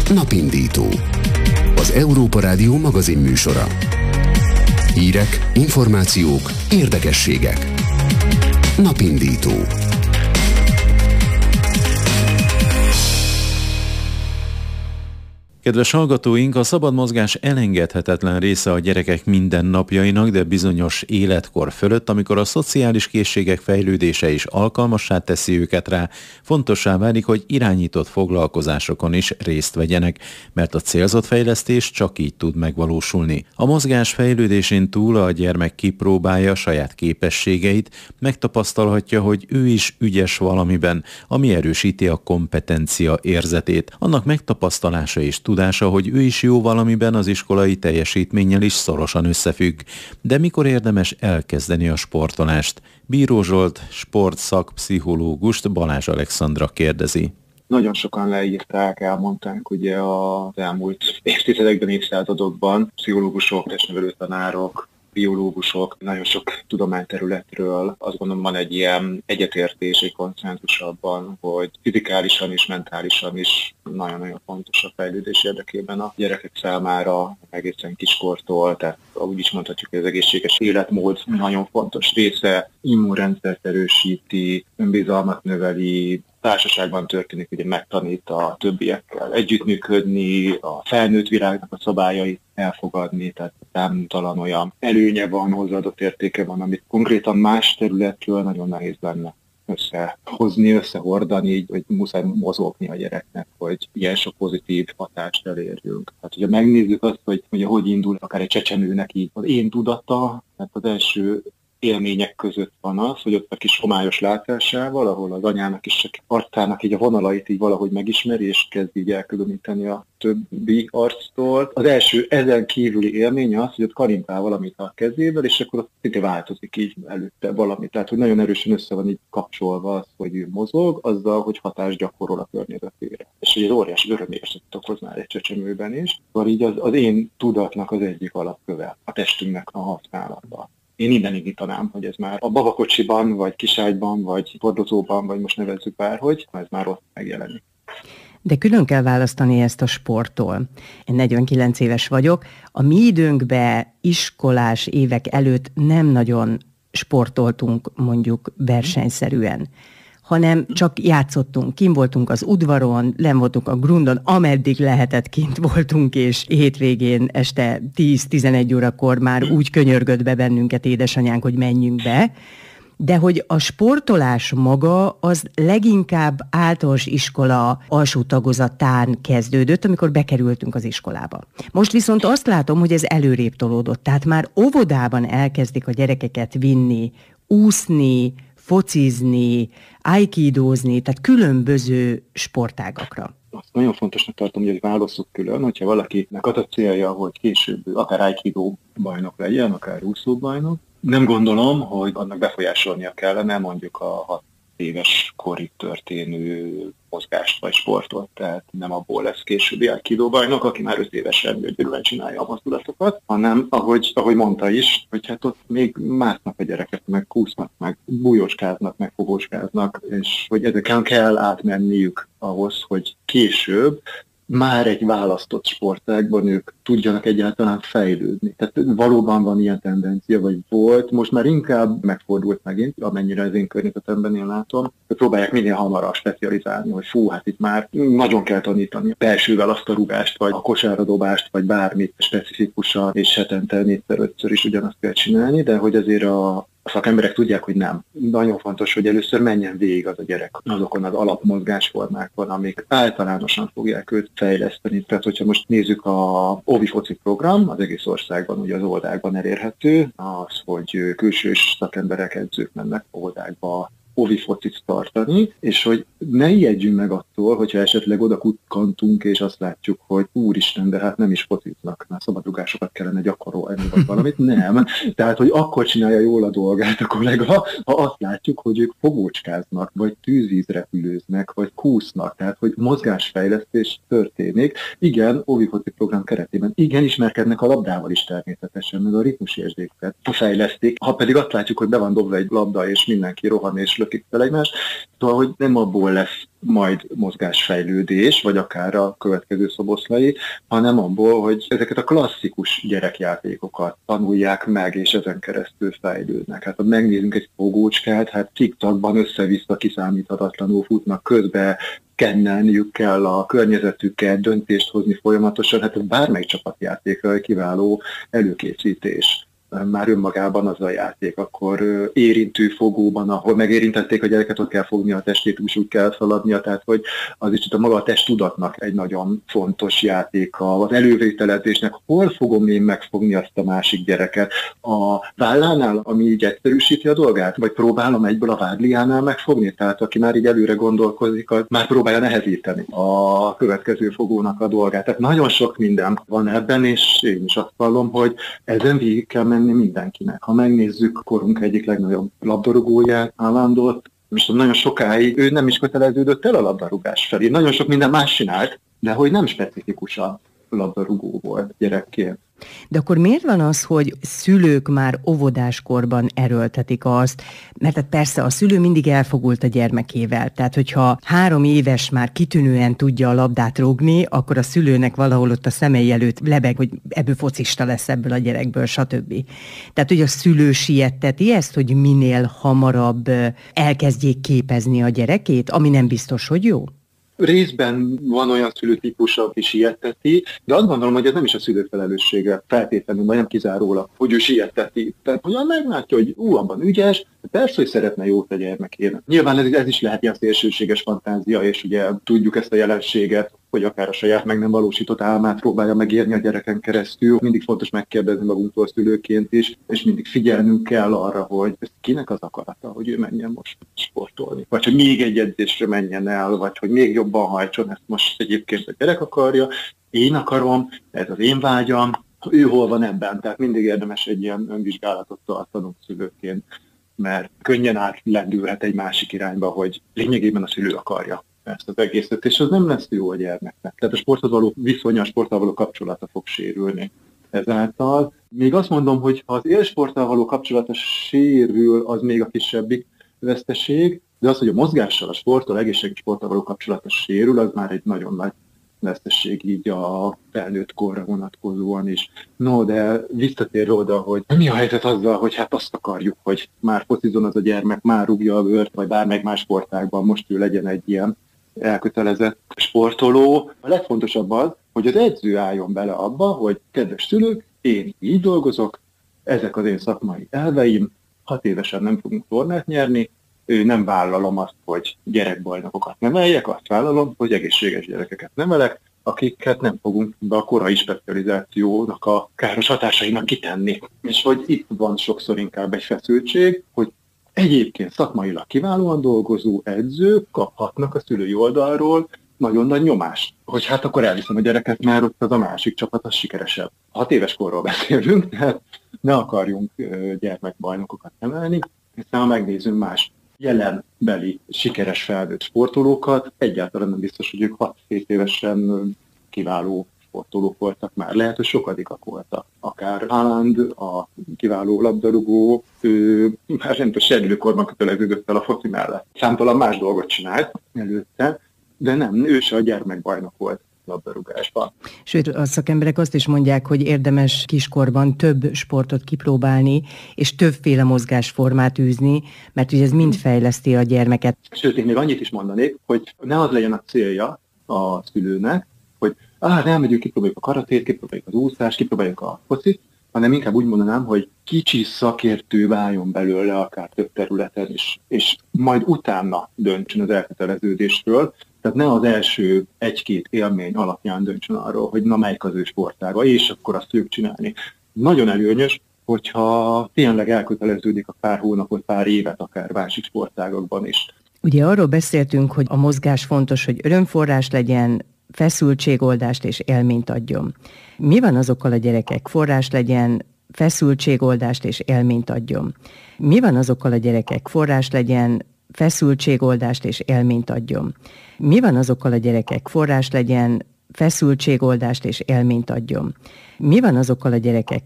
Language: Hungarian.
Napindító. Az Európa Rádió magazinműsora. Hírek, információk, érdekességek. Napindító. Kedves hallgatóink, a szabad mozgás elengedhetetlen része a gyerekek mindennapjainak, de bizonyos életkor fölött, amikor a szociális készségek fejlődése is alkalmassá teszi őket rá, fontossá válik, hogy irányított foglalkozásokon is részt vegyenek, mert a célzott fejlesztés csak így tud megvalósulni. A mozgás fejlődésén túl a gyermek kipróbálja saját képességeit, megtapasztalhatja, hogy ő is ügyes valamiben, ami erősíti a kompetencia érzetét. Annak megtapasztalása és tudása, hogy ő is jó valamiben, az iskolai teljesítménnyel is szorosan összefügg. De mikor érdemes elkezdeni a sportolást? Bíró Zsolt sportszakpszichológust Balázs Alexandra kérdezi. Nagyon sokan leírták, elmondták ugye az elmúlt évtizedekben, évszázadokban, pszichológusok, testnevelő tanárok, biológusok, nagyon sok tudományterületről azt gondolom van egy ilyen egyetértés, egy konszenzus abban, hogy fizikálisan és mentálisan is nagyon-nagyon fontos a fejlődés érdekében a gyerekek számára, egészen kiskortól, tehát úgy is mondhatjuk, hogy az egészséges életmód nagyon fontos része, immunrendszert erősíti, önbizalmat növeli, társaságban történik, ugye megtanít a többiekkel együttműködni, a felnőtt világnak a szabályait elfogadni, tehát számtalan olyan előnye van, hozzáadott értéke van, amit konkrétan más területről nagyon nehéz lenne összehozni, összehordani, hogy muszáj mozogni a gyereknek, hogy ilyen sok pozitív hatást elérjünk. Tehát, hogyha megnézzük azt, hogy indul akár egy csecsemőnek így az én tudata, tehát az első élmények között van az, hogy ott a kis homályos látásával, ahol az anyának és a arcának így a vonalait így valahogy megismeri, és kezd így elkülöníteni a többi arctól. Az első ezen kívüli élmény az, hogy ott kalimpál valamit a kezével, és akkor ott szinte változik így előtte valami. Tehát, hogy nagyon erősen össze van így kapcsolva az, hogy ő mozog, azzal, hogy hatást gyakorol a környezetére. És hogy ez óriási örömérzetet okoz már egy csecsemőben is. Szóval így az én tudatnak az egyik alapköve, a testünknek a használata. Én innen indítanám, hogy ez már a babakocsiban, vagy kiságyban, vagy hordozóban, vagy most nevezzük bárhogy, ez már ott megjelenik. De külön kell választani ezt a sporttól. Én 49 éves vagyok. A mi időnkben iskolás évek előtt nem nagyon sportoltunk mondjuk versenyszerűen, hanem csak játszottunk, kint voltunk az udvaron, len voltunk a grundon, ameddig lehetett kint voltunk, és hétvégén este 10-11 órakor már úgy könyörgött be bennünket édesanyánk, hogy menjünk be, de hogy a sportolás maga az leginkább általános iskola alsó tagozatán kezdődött, amikor bekerültünk az iskolába. Most viszont azt látom, hogy ez előrébb tolódott, tehát már óvodában elkezdik a gyerekeket vinni, úszni, focizni, aikidózni, tehát különböző sportágakra. Azt nagyon fontosnak tartom, hogy válasszuk külön, hogyha valakinek az a célja, hogy később akár aikidó bajnok legyen, akár úszó bajnok. Nem gondolom, hogy annak befolyásolnia kellene mondjuk a 6 éves korig történő mozgást vagy sportot, tehát nem abból lesz későbbi aikidó bajnok, aki már 5 évesen gyönyörűen csinálja a mozdulatokat, hanem ahogy mondta is, hogy hát ott még másznak a gyerekek, meg kúsznak, meg bújóskáznak, meg fogóskáznak, és hogy ezeken kell átmenniük ahhoz, hogy később már egy választott sportágban ők tudjanak egyáltalán fejlődni. Tehát valóban van ilyen tendencia, vagy volt, most már inkább megfordult megint, amennyire az én környezetemben én látom, hogy próbálják minél hamarabb specializálni, hogy hát itt már nagyon kell tanítani belsővel azt a rugást, vagy a kosáradobást, vagy bármit specifikusan, és hetente 4-5-ször is ugyanazt kell csinálni, de hogy azért a szakemberek tudják, hogy nem. Nagyon fontos, hogy először menjen végig az a gyerek azokon az alapmozgásformákon, amik általánosan fogják őt fejleszteni. Tehát, hogyha most nézzük a Ovi foci program, az egész országban, ugye az oldákban elérhető, az, hogy külsős szakemberek, edzők mennek oldákba Ovi focit tartani, és hogy ne ijedjünk meg attól, hogyha esetleg oda kukkantunk, és azt látjuk, hogy úristen, de hát nem is fociznak, már szabadrugásokat kellene gyakorolni, vagy valamit. Nem. Tehát, hogy akkor csinálja jól a dolgát a kollega, ha azt látjuk, hogy ők fogócskáznak, vagy tűzvízrepülőznek, vagy kúsznak, tehát, hogy mozgásfejlesztés történik. Igen, Ovi foci program keretében, igen, ismerkednek a labdával is természetesen, meg a ritmusérzéket fejlesztik. Ha pedig azt látjuk, hogy be van dobva egy labda, és mindenki rohan és lökik fel egymást. Szóval, hogy nem abból lesz majd mozgásfejlődés, vagy akár a következő szoboszlai, hanem abból, hogy ezeket a klasszikus gyerekjátékokat tanulják meg, és ezen keresztül fejlődnek. Hát ha megnézzünk egy fogócskát, hát TikTokban össze-vissza kiszámíthatatlanul futnak közbe, kennelniük kell a környezetüket, döntést hozni folyamatosan, hát bármely csapatjátékra egy kiváló előkészítés. Már önmagában az a játék, akkor érintő fogóban, ahol megérintették a gyereket, ott kell fogni a testét, úgy kell szaladnia, tehát hogy az is itt a maga a testtudatnak egy nagyon fontos játéka, az elővételezésnek, hol fogom én megfogni azt a másik gyereket, a vállánál, ami így egyszerűsíti a dolgát, vagy próbálom egyből a vádliánál megfogni, tehát aki már így előre gondolkozik, az már próbálja nehezíteni a következő fogónak a dolgát. Tehát nagyon sok minden van ebben, és én is azt vallom, hogy ezen végig kell menni mindenkinek. Ha megnézzük korunk egyik legnagyobb labdarúgóját, Haalandot, most nagyon sokáig ő nem is köteleződött el a labdarúgás felé. Nagyon sok minden más csinált, de hogy nem specifikusan labdarúgó volt gyerekként. De akkor miért van az, hogy szülők már óvodáskorban erőltetik azt, mert persze a szülő mindig elfogult a gyermekével, tehát hogyha 3 éves már kitűnően tudja a labdát rúgni, akkor a szülőnek valahol ott a szemei előtt lebeg, hogy ebből focista lesz ebből a gyerekből, stb. Tehát, hogy a szülő sietteti ezt, hogy minél hamarabb elkezdjék képezni a gyerekét, ami nem biztos, hogy jó? Részben van olyan szülőtípus, aki sietteti, de azt gondolom, hogy ez nem is a szülő felelőssége feltétlenül, vagy nem kizárólag, hogy ő sietteti. Tehát, hogy meglátja, hogy abban ügyes, persze, hogy szeretne jót a gyermekének. Nyilván ez is lehet ilyen szélsőséges fantázia, és ugye tudjuk ezt a jelenséget, hogy akár a saját meg nem valósított álmát próbálja megérni a gyereken keresztül. Mindig fontos megkérdezni magunktól szülőként is, és mindig figyelnünk kell arra, hogy kinek az akarata, hogy ő menjen most sportolni. Vagy hogy még egy edzésre menjen el, vagy hogy még jobban hajtson, ezt most egyébként a gyerek akarja, én akarom, ez az én vágyam, ő hol van ebben. Tehát mindig érdemes egy ilyen önvizsgálatot tartanunk szülőként, mert könnyen átlendülhet egy másik irányba, hogy lényegében a szülő akarja ezt az egészet, és az nem lesz jó a gyermeknek. Tehát a sporthoz való viszonya, a sporttal való kapcsolata fog sérülni ezáltal. Még azt mondom, hogy ha az élsporttal való kapcsolata sérül, az még a kisebbik veszteség, de az, hogy a mozgással, a sporttal, egészséges sporttal való kapcsolata sérül, az már egy nagyon nagy vesztesség így a felnőtt korra vonatkozóan is. No, de visszatér oda, hogy mi a helyzet azzal, hogy hát azt akarjuk, hogy már focizon az a gyermek, már rúgja a bőrt, vagy bármelyik más sportágban most ő legyen egy ilyen elkötelezett sportoló. A legfontosabb az, hogy az edző álljon bele abba, hogy kedves szülők, én így dolgozok, ezek az én szakmai elveim, 6 évesen nem fogunk tornát nyerni, nem vállalom azt, hogy gyerekbajnokokat neveljek, azt vállalom, hogy egészséges gyerekeket nevelek, akiket nem fogunk be a korai specializációnak a káros hatásainak kitenni. És hogy itt van sokszor inkább egy feszültség, hogy egyébként szakmailag kiválóan dolgozó edzők kaphatnak a szülői oldalról nagyon nagy nyomást, hogy hát akkor elviszem a gyereket, mert ott az a másik csapat az sikeresebb. 6 éves korról beszélünk, tehát ne akarjunk gyermekbajnokokat nevelni, hiszen ha megnézzünk más jelenbeli sikeres felnőtt sportolókat, egyáltalán nem biztos, hogy ők 6-7 évesen kiváló sportolók voltak már. Lehet, hogy sokadikak voltak. Akár Haaland, a kiváló labdarúgó, ő már nem tudom, serdülőkorban köteleződött el a foci mellett. Számtalan más dolgot csinált előtte, de nem, ő se a gyermekbajnok volt labdarúgásban. Sőt, a szakemberek azt is mondják, hogy érdemes kiskorban több sportot kipróbálni, és többféle mozgásformát űzni, mert ugye ez mind fejleszti a gyermeket. Sőt, én még annyit is mondanék, hogy ne az legyen a célja a szülőnek, hogy elmegyünk, kipróbáljuk a karatét, kipróbáljuk az úszást, kipróbáljuk a focit, hanem inkább úgy mondanám, hogy kicsi szakértő váljon belőle akár több területen is, és majd utána döntsön az elköteleződésről. Tehát ne az első 1-2 élmény alapján döntsön arról, hogy na melyik az ő sportága, és akkor azt tudjuk csinálni. Nagyon előnyös, hogyha tényleg elköteleződik a pár hónapot, pár évet akár másik sportágakban is. Ugye arról beszéltünk, hogy a mozgás fontos, hogy örömforrás legyen, feszültségoldást és élményt adjon. Mi van azokkal a gyerekek? Forrás legyen, feszültségoldást és élményt adjon. Mi van azokkal a gyerekek? Forrás legyen, feszültségoldást és élményt adjon. Mi van azokkal a gyerekek? Forrás legyen, feszültségoldást és élményt adjon. Mi van azokkal a gyerekek?